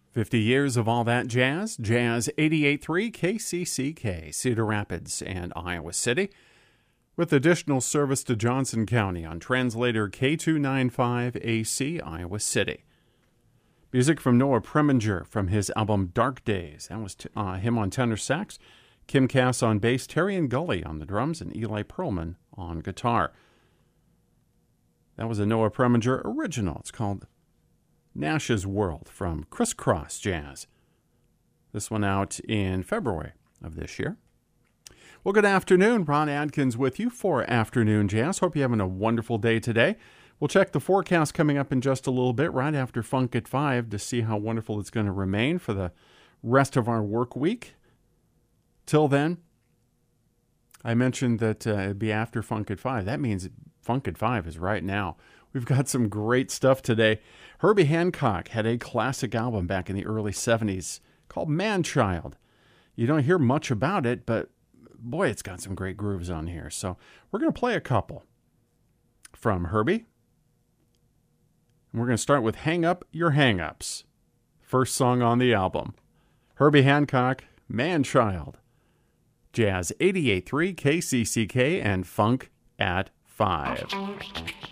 50 years of all that jazz. Jazz 88.3 KCCK, Cedar Rapids and Iowa City, with additional service to Johnson County on translator K295AC, Iowa City. Music from Noah Preminger from his album Dark Days. That was him on tenor sax, Kim Cass on bass, Terry and Gully on the drums, and Eli Perlman on guitar. That was a Noah Preminger original. It's called Nash's World from Crisscross Jazz. This one out in February of this year. Well, good afternoon. Ron Adkins with you for Afternoon Jazz. Hope you're having a wonderful day today. We'll check the forecast coming up in just a little bit, right after Funk at 5, to see how wonderful it's going to remain for the rest of our work week. Till then, I mentioned that it'd be after Funk at 5. That means Funk at 5 is right now. We've got some great stuff today. Herbie Hancock had a classic album back in the early 70s called Man-Child. You don't hear much about it, but boy, it's got some great grooves on here. So we're going to play a couple from Herbie. And we're going to start with Hang Up Your Hang-Ups. First song on the album. Herbie Hancock, Man-Child. Jazz 88.3 KCCK and Funk at 5.